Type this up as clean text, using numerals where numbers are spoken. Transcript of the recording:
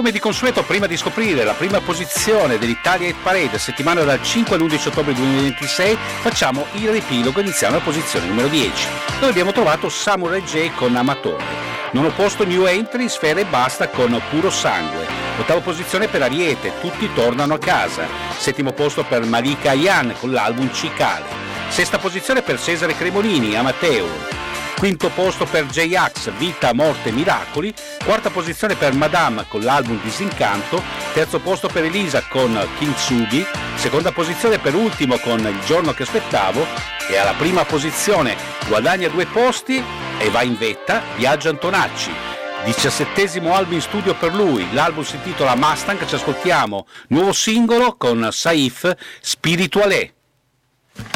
Come di consueto, prima di scoprire la prima posizione dell'Italia Hit Parade, settimana dal 5 all'11 ottobre 2026, facciamo il riepilogo iniziando alla posizione numero 10, dove abbiamo trovato Samurai J con Amatore. Nono posto New Entry, Sfera Ebbasta con Puro Sangue. Ottava posizione per Ariete, Tutti tornano a casa. Settimo posto per Malika Ayan con l'album Cicale. Sesta posizione per Cesare Cremonini, Amateur. Quinto posto per J-Ax, Vita, Morte, Miracoli. Quarta posizione per Madame con l'album Disincanto. Terzo posto per Elisa con Kintsugi. Seconda posizione per Ultimo con Il giorno che aspettavo. E alla prima posizione guadagna 2 posti e va in vetta Biagio Antonacci. 17° album in studio per lui, l'album si intitola Mustang, ci ascoltiamo nuovo singolo con Saif, Spirituale.